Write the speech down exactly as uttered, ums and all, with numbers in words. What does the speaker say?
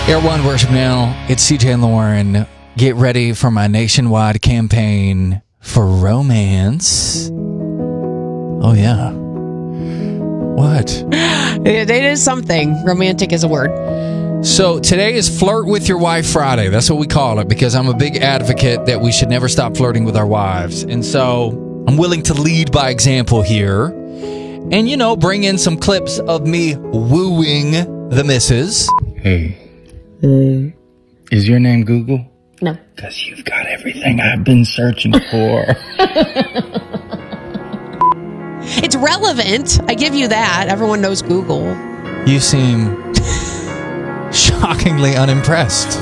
Air One Worship Now. It's C J and Lauren. Get ready for my nationwide campaign for romance. Oh, yeah. What? It is something. Romantic is a word. So today is Flirt with Your Wife Friday. That's what we call it because I'm a big advocate that we should never stop flirting with our wives. And so I'm willing to lead by example here and, you know, bring in some clips of me wooing the missus. Hey. Mm. Is your name Google? No. Because you've got everything I've been searching for. It's relevant. I give you that. Everyone knows Google. You seem shockingly unimpressed.